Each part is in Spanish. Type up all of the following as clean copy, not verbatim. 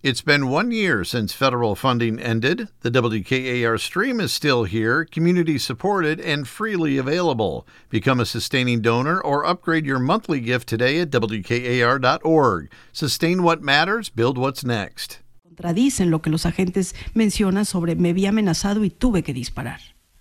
It's been 1 year since federal funding ended. The WKAR stream is still here, community-supported, and freely available. Become a sustaining donor or upgrade your monthly gift today at WKAR.org. Sustain what matters, build what's next. Contradicen lo que los agentes mencionan sobre me vi amenazado y tuve que disparar.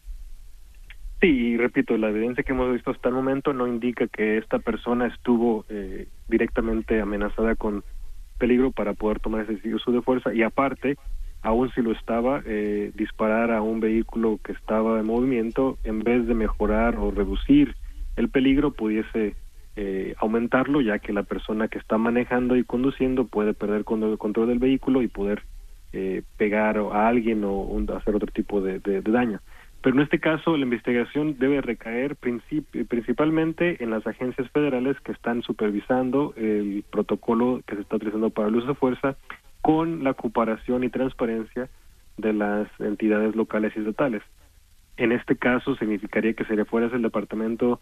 Sí, y repito, la evidencia que hemos visto hasta el momento no indica que esta persona estuvo directamente amenazada con peligro para poder tomar ese uso de fuerza, y aparte, aún si lo estaba, disparar a un vehículo que estaba en movimiento, en vez de mejorar o reducir el peligro, pudiese aumentarlo, ya que la persona que está manejando y conduciendo puede perder el control del vehículo y poder pegar a alguien o hacer otro tipo de daño. Pero en este caso la investigación debe recaer principalmente en las agencias federales que están supervisando el protocolo que se está utilizando para el uso de fuerza, con la cooperación y transparencia de las entidades locales y estatales. En este caso significaría que sería fuera el Departamento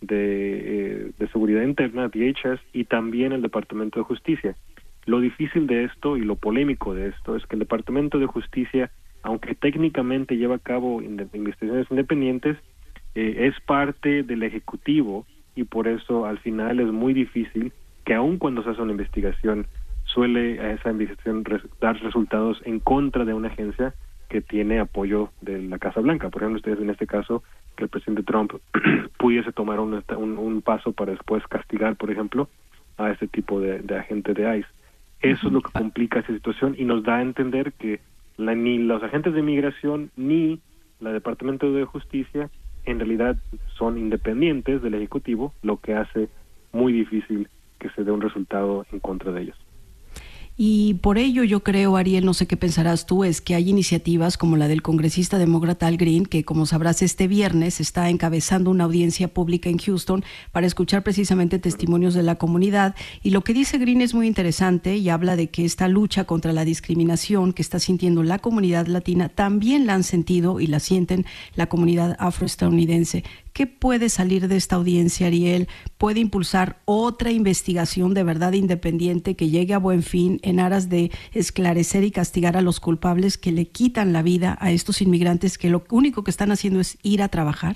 de Seguridad Interna, DHS, y también el Departamento de Justicia. Lo difícil de esto y lo polémico de esto es que el Departamento de Justicia, aunque técnicamente lleva a cabo investigaciones independientes, es parte del Ejecutivo, y por eso al final es muy difícil que, aun cuando se hace una investigación, suele a esa investigación dar resultados en contra de una agencia que tiene apoyo de la Casa Blanca. Por ejemplo, ustedes en este caso, que el presidente Trump pudiese tomar un paso para después castigar, por ejemplo, a este tipo de agente de ICE. Eso es lo que complica esa situación y nos da a entender que ni los agentes de migración ni el Departamento de Justicia en realidad son independientes del Ejecutivo, lo que hace muy difícil que se dé un resultado en contra de ellos. Y por ello yo creo, Ariel, no sé qué pensarás tú, es que hay iniciativas como la del congresista demócrata Al Green, que como sabrás este viernes está encabezando una audiencia pública en Houston para escuchar precisamente testimonios de la comunidad. Y lo que dice Green es muy interesante y habla de que esta lucha contra la discriminación que está sintiendo la comunidad latina también la han sentido y la sienten la comunidad afroestadounidense. ¿Qué puede salir de esta audiencia, Ariel? ¿Puede impulsar otra investigación de verdad independiente que llegue a buen fin en aras de esclarecer y castigar a los culpables que le quitan la vida a estos inmigrantes que lo único que están haciendo es ir a trabajar?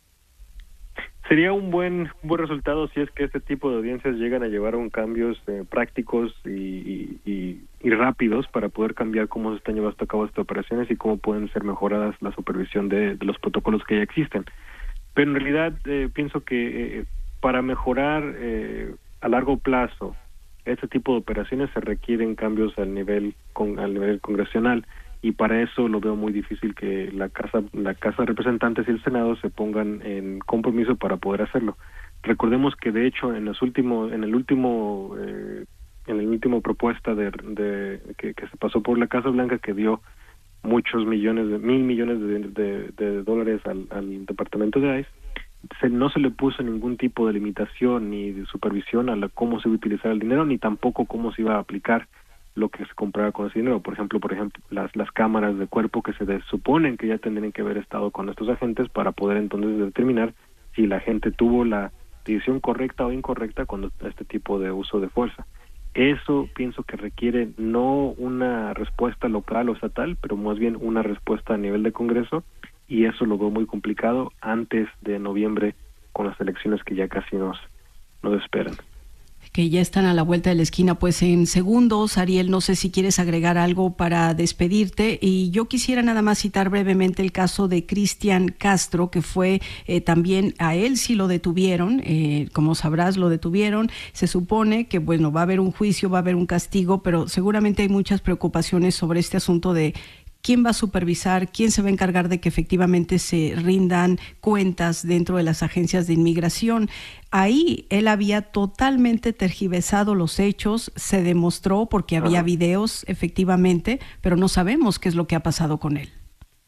Sería un buen resultado si es que este tipo de audiencias llegan a llevar a cambios prácticos y rápidos para poder cambiar cómo se están llevando a cabo estas operaciones y cómo pueden ser mejoradas la supervisión de los protocolos que ya existen. Pero en realidad pienso que para mejorar a largo plazo este tipo de operaciones se requieren cambios al nivel congresional, y para eso lo veo muy difícil que la Casa de Representantes y el Senado se pongan en compromiso para poder hacerlo. Recordemos que de hecho en el último propuesta que se pasó por la Casa Blanca, que dio muchos millones, $1,000 millones de dólares al Departamento de ICE, no se le puso ningún tipo de limitación ni de supervisión a cómo se iba a utilizar el dinero, ni tampoco cómo se iba a aplicar lo que se compraba con ese dinero. Por ejemplo, las cámaras de cuerpo que se suponen que ya tendrían que haber estado con estos agentes para poder entonces determinar si la gente tuvo la decisión correcta o incorrecta con este tipo de uso de fuerza. Eso pienso que requiere no una respuesta local o estatal, pero más bien una respuesta a nivel de Congreso, y eso lo veo muy complicado antes de noviembre, con las elecciones que ya casi nos esperan. Que ya están a la vuelta de la esquina. Pues en segundos, Ariel, no sé si quieres agregar algo para despedirte, y yo quisiera nada más citar brevemente el caso de Cristian Castro, que fue también, a él sí lo detuvieron, como sabrás lo detuvieron, se supone que bueno, va a haber un juicio, va a haber un castigo, pero seguramente hay muchas preocupaciones sobre este asunto de ¿quién va a supervisar? ¿Quién se va a encargar de que efectivamente se rindan cuentas dentro de las agencias de inmigración? Ahí él había totalmente tergiversado los hechos, se demostró porque había videos efectivamente, pero no sabemos qué es lo que ha pasado con él.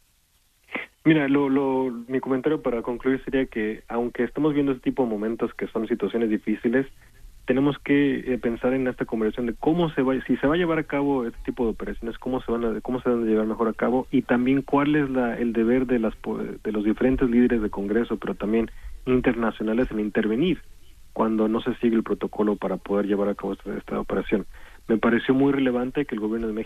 Mira, mi comentario para concluir sería que aunque estamos viendo este tipo de momentos que son situaciones difíciles, tenemos que pensar en esta conversación de si se va a llevar a cabo este tipo de operaciones, cómo se van a llevar mejor a cabo, y también cuál es el deber de los diferentes líderes de Congreso, pero también internacionales, en intervenir cuando no se sigue el protocolo para poder llevar a cabo esta operación. Me pareció muy relevante que el gobierno de México